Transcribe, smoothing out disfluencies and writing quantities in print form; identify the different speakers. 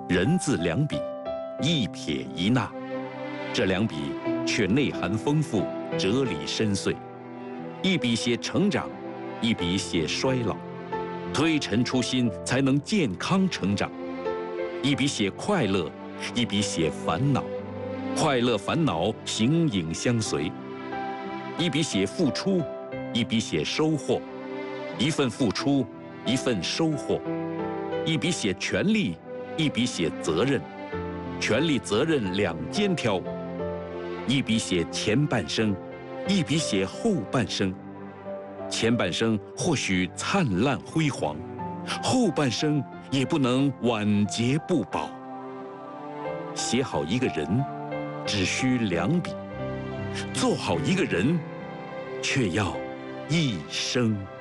Speaker 1: 人字两笔，一撇一捺，这两笔却内涵丰富，哲理深邃。一笔写成长，一笔写衰老，推陈出新，才能健康成长。一笔写快乐，一笔写烦恼，快乐烦恼形影相随。一笔写付出，一笔写收获，一份付出，一份收获。一笔写权利，一笔写责任，权利责任两肩挑。一笔写前半生，一笔写后半生。前半生或许灿烂辉煌，后半生也不能晚节不保。写好一个人，只需两笔；做好一个人，却要一生。